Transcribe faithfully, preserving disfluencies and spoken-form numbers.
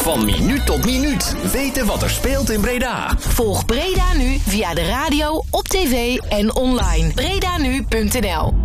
Van minuut tot minuut weten wat er speelt in Breda. Volg Breda Nu via de radio, op tv en online. Bredanu punt n l